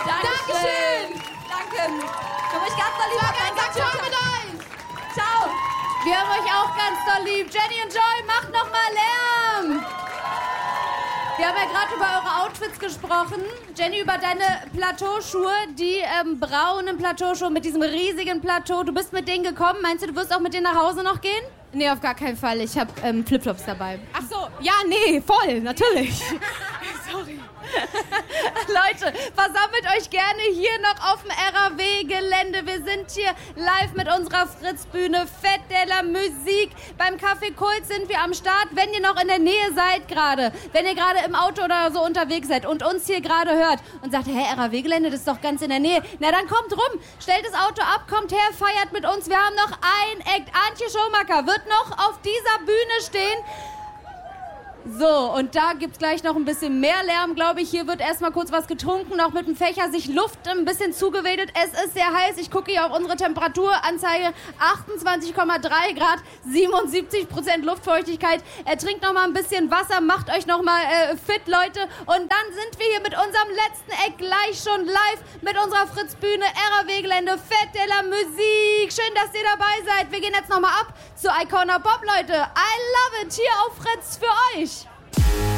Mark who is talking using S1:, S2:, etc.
S1: Dankeschön.
S2: Danke. Komm ich ganz doll lieb.
S1: Ganz mit euch.
S2: Ciao.
S3: Wir haben euch auch ganz doll lieb. Jenny und Joy, macht noch mal Lärm. Wir haben ja gerade über eure Outfits gesprochen. Jenny, über deine Plateauschuhe, die braunen Plateauschuhe mit diesem riesigen Plateau. Du bist mit denen gekommen. Meinst du, du wirst auch mit denen nach Hause noch gehen?
S1: Nee, auf gar keinen Fall. Ich habe Flipflops dabei. Ach so, ja, nee, voll, natürlich. Sorry.
S3: Leute, versammelt euch gerne hier noch auf dem RAW-Gelände. Wir sind hier live mit unserer Fritz-Bühne. Fête de la Musique. Beim Café Kult sind wir am Start. Wenn ihr noch in der Nähe seid gerade, wenn ihr gerade im Auto oder so unterwegs seid und uns hier gerade hört und sagt, hey, RAW-Gelände, das ist doch ganz in der Nähe. Na, dann kommt rum, stellt das Auto ab, kommt her, feiert mit uns. Wir haben noch ein Act. Antje Schomacker wird noch auf dieser Bühne stehen. So, und da gibt's gleich noch ein bisschen mehr Lärm, glaube ich. Hier wird erstmal kurz was getrunken, noch mit dem Fächer sich Luft ein bisschen zugewedelt. Es ist sehr heiß. Ich gucke hier auf unsere Temperaturanzeige. 28,3 Grad, 77% Luftfeuchtigkeit. Trinkt noch mal ein bisschen Wasser, macht euch noch mal fit, Leute. Und dann sind wir hier mit unserem letzten Eck gleich schon live mit unserer Fritz-Bühne, RAW-Gelände, Fête de la Musique. Schön, dass ihr dabei seid. Wir gehen jetzt noch mal ab zu Icona Pop, Leute. I love it, hier auf Fritz für euch.